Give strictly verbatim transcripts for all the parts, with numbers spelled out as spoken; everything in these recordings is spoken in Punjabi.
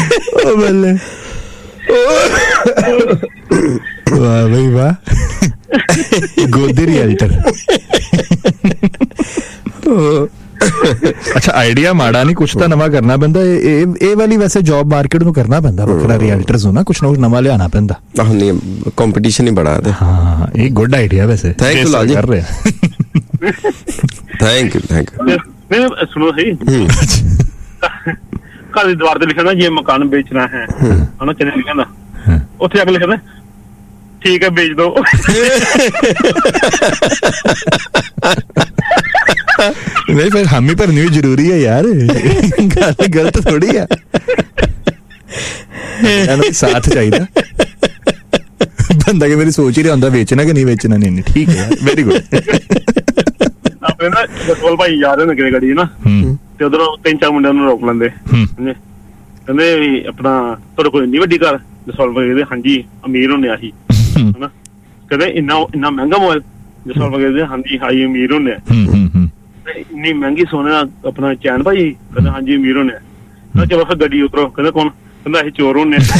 ओ बल्ले वाह भाई वाह गोदी रियल्टर। अच्छा आइडिया माड़ा नहीं, कुछ तो नवा करना पैंदा। ए वाली वैसे जॉब मार्केट ਨੂੰ ਕਰਨਾ ਪੈਂਦਾ ਵੱਖਰਾ ਰਿਅਲਟਰਸ ਨੂੰ ਨਾ, ਕੁਛ ਨਾ ਕੁਛ ਨਵਾਂ ਲਿਆਣਾ ਪੈਂਦਾ। ਆਹ ਨਹੀਂ ਕੰਪੀਟੀਸ਼ਨ ਹੀ ਬੜਾ ਹੈ। ਹਾਂ ਇਹ ਗੁੱਡ ਆਈਡੀਆ ਵੈਸੇ। ਥੈਂਕ ਯੂ ਲਾਲ ਜੀ ਕਰ ਰਿਹਾ। Thank you thank you. ਨਹੀਂ ਸੁਣੋ ਸਹੀ, ਘਰ ਦੀ ਦੀਵਾਰ ਤੇ ਲਿਖਿਆ ਨਾ ਜੇ ਮਕਾਨ ਵੇਚਣਾ ਹੈ ਹਨਾ, ਕਿਹਨੇ ਲਿਖਿਆ ਨਾ ਉੱਥੇ ਅਗਲੇ ਕਹਿੰਦਾ ਠੀਕ ਹੈ ਵੇਚ ਦੋ। नहीं फिर हामी भरनी भी जरूरी है यार, गल गलत थोड़ी है। साथ चाहिए बंदा कि मेरी सोच ही रहा होंदा बेचना कि नहीं बेचना। नहीं नहीं ठीक है, वेरी गुड। ਆਪਣੇ ਨਾ ਜਸਵਾਲ ਭਾਈ ਯਾਦ ਹੈ ਕਿਹੜੇ ਗੜੀ ਨਾ, ਤੇ ਉਧਰੋਂ ਤਿੰਨ ਚਾਰ ਮੁੰਡਿਆਂ ਨੂੰ ਰੋਕ ਲੈਂਦੇ, ਕਹਿੰਦੇ ਆਪਣਾ ਤੁਹਾਡੇ ਕੋਲ ਇੰਨੀ ਵੱਡੀ ਘਰ। ਜਸਵਾਲ ਭਾਈ ਕਹਿੰਦੇ ਹਾਂਜੀ ਅਮੀਰ ਹੁੰਦੇ ਅਸੀਂ ਹਨਾ। ਕਹਿੰਦੇ ਇੰਨਾ ਇੰਨਾ ਮਹਿੰਗਾ ਮੋਬਾਈਲ। ਜਸਵਾਲ ਭਾਈ ਕਹਿੰਦੇ ਹਾਂਜੀ ਹਾਈ ਅਮੀਰ ਹੁੰਦੇ ਆ। ਇੰਨੀ ਮਹਿੰਗੀ ਸੋਨੇ ਦਾ ਆਪਣਾ ਚੈਨ ਭਾਈ। ਕਹਿੰਦਾ ਹਾਂਜੀ ਅਮੀਰ ਹੁੰਦੇ ਆ। ਚਲੋ ਫਿਰ ਗੱਡੀ ਉਤਰੋ। ਕਹਿੰਦਾ ਕੌਣ? ਕਹਿੰਦਾ ਅਸੀਂ ਚੋਰ ਹੁੰਦੇ ਆ।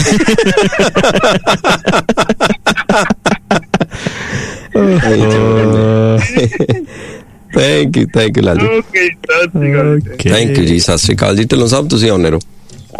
Thank you thank you Lal ji. Thank you ਜੀ, ਸਤਿ ਸ਼੍ਰੀ ਅਕਾਲ ਜੀ। ਢਿੱਲੋਂ ਸਾਹਿਬ ਤੁਸੀਂ ਆਉਂਦੇ ਰਹੋ।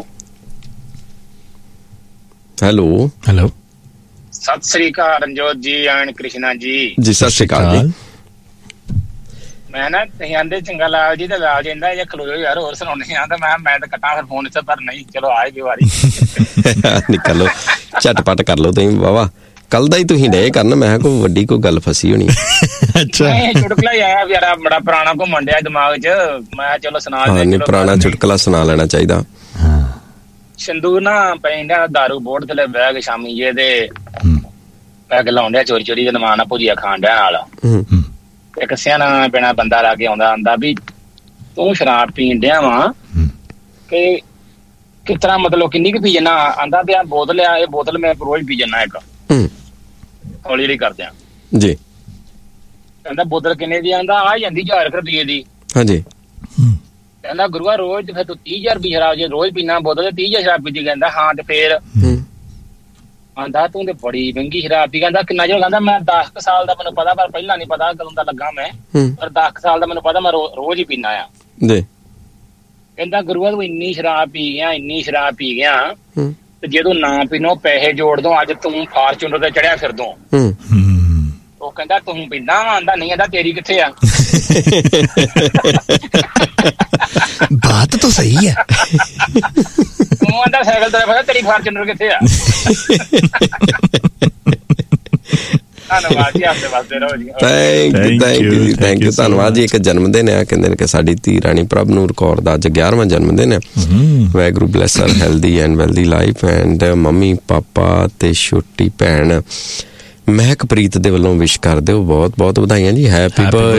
ਹੈਲੋ ਹੈਲੋ ਸਤਿ ਸ੍ਰੀ ਅਕਾਲ ਰਣਜੋਤ ਜੀ ਐਂਡ ਕ੍ਰਿਸ਼ਨਾ ਜੀ। ਜੀ ਸਤਿ ਸ਼੍ਰੀ ਅਕਾਲ ਜੀ। ਮੈਂ ਨਾ ਤੁਸੀਂ ਆਂਦੇ ਚੰਗਾ ਲਾਲ ਜੀ ਤੇ ਲਾਲ ਜੀ ਇੰਦਾ ਜੇ ਖਲੋਇਓ ਯਾਰ ਹੋਰ ਸੁਣਾਉਣੇ ਆ, ਤਾਂ ਮੈਂ ਮੈਂ ਤਾਂ ਕੱਟਾਂ ਫਿਰ ਫੋਨ ਇੱਥੇ, ਪਰ ਨਹੀਂ ਚਲੋ ਆਏ ਜੀ ਵਾਰੀ। ਨਿਕਲੋ ਝਟਪਟ ਕਰ ਲਓ ਤੁਸੀਂ ਵਾਵਾ। ਕੱਲ ਦਾ ਹੀ ਤੁਸੀਂ ਡੇ ਕਰਨ, ਮੈਂ ਕੋਈ ਵੱਡੀ ਕੋਈ ਗੱਲ ਫਸੀ ਹੋਣੀ। ਅੱਛਾ ਚੁਟਕਲਾ ਹੀ ਆਇਆ ਯਾਰ, ਬੜਾ ਪੁਰਾਣਾ ਘੁੰਮਣ ਡਿਆ ਦਿਮਾਗ 'ਚ। ਮੈਂ ਚਲੋ ਸੁਣਾ ਨਹੀਂ ਪੁਰਾਣਾ ਚੁਟਕਲਾ ਸੁਣਾ ਲੈਣਾ ਚਾਹੀਦਾ। ਸਿੰਧੂ ਨਾ ਪੈਂਦਾ ਦਾਰੂ ਬੋਰਡ ਥੱਲੇ ਬਹਿ ਕੇ ਸ਼ਾਮੀ ਜੇ ਤੇ ਪੈਗ ਲਾਉਣ ਡਿਆ ਚੋਰੀ ਚੋਰੀ, ਨਵਾਂ ਨਾ ਭੁਜੀਆ ਖਾਣ ਡਿਆ ਨਾਲ। ਇੱਕ ਸਿਆਣਾ ਬਿਨਾ ਬੰਦਾ ਲਾ ਕੇ ਆਉਂਦਾ ਆਂਦਾ ਵੀ ਤੂੰ ਸ਼ਰਾਬ ਪੀਣ ਡਿਆ ਵਾ ਕਿ ਕਿਸ ਤਰ੍ਹਾਂ, ਮਤਲਬ ਕਿੰਨੀ ਕੁ ਪੀ ਜਾਣਾ? ਆਂਦਾ ਵੀ ਆ ਬੋਤਲ ਆ, ਇਹ ਬੋਤਲ ਮੈਂ ਰੋਜ਼ ਪੀ ਜਾਣਾ ਇੱਕ। ਹੌਲੀ ਹੌਲੀ ਕਰਦਿਆਂ ਜੀ ਕਹਿੰਦਾ ਬੋਤਲ ਕਿੰਨੇ ਦੀ? ਆਂਦਾ ਆ ਜਾਂਦੀ ਹਜ਼ਾਰ ਰੁਪਈਏ ਦੀ। ਹਾਂਜੀ। ਕਹਿੰਦਾ ਗੁਰੂਆ ਰੋਜ਼ ਫਿਰ ਤੂੰ ਤੀਹ ਹਜ਼ਾਰ ਰੁਪਏ ਸ਼ਰਾਬ ਜੇ ਰੋਜ਼ ਪੀਣਾ ਬੋਤਲ ਤੀਹ ਹਜ਼ਾਰ ਸ਼ਰਾਬ ਪੀਤੀ? ਕਹਿੰਦਾ ਹਾਂ ਤੇ ਫੇਰ? ਆਂਦਾ ਤੂੰ ਤੇ ਬੜੀ ਮਹਿੰਗੀ ਸ਼ਰਾਬ ਪੀ। ਕਹਿੰਦਾ ਕਿੰਨਾ ਚਿਰ? ਕਹਿੰਦਾ ਮੈਂ ਦਸ ਕੁ ਸਾਲ ਦਾ ਮੈਨੂੰ ਪਤਾ, ਪਰ ਪਹਿਲਾਂ ਨੀ ਪਤਾ ਕਦੋਂ ਦਾ ਲੱਗਾ ਮੈਂ, ਪਰ ਦਸ ਕੁ ਸਾਲ ਦਾ ਮੈਨੂੰ ਪਤਾ ਮੈਂ ਰੋਜ਼ ਹੀ ਪੀਣਾ ਆ। ਕਹਿੰਦਾ ਗੁਰੂਆ ਤੂੰ ਇੰਨੀ ਸ਼ਰਾਬ ਪੀ ਗਿਆ ਇੰਨੀ ਸ਼ਰਾਬ ਪੀ ਗਿਆ ਤੇ ਜਦੋਂ ਨਾ ਪੀਨੋ ਪੈਸੇ ਜੋੜ ਦੋ, ਅੱਜ ਤੂੰ ਫਾਰਚੂਨਰ ਤੇ ਚੜਿਆ ਫਿਰਦੋ। ਉਹ ਕਹਿੰਦਾ ਤੂੰ ਪੀਂਦਾ ਵਾ? ਆਂਦਾ ਨਹੀਂ। ਆਂਦਾ ਤੇਰੀ ਕਿੱਥੇ ਆ? ਬਾਤ ਤਾਂ ਸਹੀ ਹੈ। ਤੂੰ ਆਂਦਾ ਸਾਈਕਲ ਤੇ ਪਤਾ, ਤੇਰੀ ਫਾਰਚੂਨਰ ਕਿੱਥੇ ਆ? ਧੰਨਵਾਦ ਜੀ, ਆਪਦੇ ਵਾਸਤੇ ਰਹੋ ਜੀ। ਥੈਂਕ ਯੂ ਥੈਂਕ ਯੂ ਜੀ, ਥੈਂਕ ਯੂ। ਧੰਨਵਾਦ ਜੀ। ਇੱਕ ਜਨਮ ਦਿਨ ਆ, ਕਹਿੰਦੇ ਨੇ ਕਿ ਸਾਡੀ ਧੀ ਰਾਣੀ ਪ੍ਰਭਨੂਰ ਕੌਰ ਦਾ ਅੱਜ ਗਿਆਰਵਾਂ ਜਨਮ ਦਿਨ ਹੈ। Waheguru bless Har healthy and wealthy life. And mummy papa ਤੇ ਛੋਟੀ ਭੈਣ ਮਹਿਕਪ੍ਰੀਤ ਦੇ ਵੱਲੋਂ ਵਿਸ਼ ਕਰ ਦਿਓ। ਬਹੁਤ ਬਹੁਤ ਵਧਾਈਆਂ ਜੀ। Happy birthday.